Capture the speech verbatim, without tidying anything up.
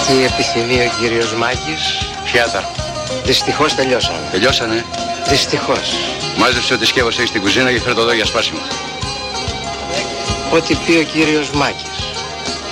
Τι επιθυμεί ο κύριος Μάκης? Πιάτα. Δυστυχώς τελειώσανε. Τελειώσανε. Δυστυχώς. Μάζεψε ό,τι σκεύος έχεις στην κουζίνα και φέρε το εδώ για σπάσιμο. Ό,τι πει ο κύριος Μάκης.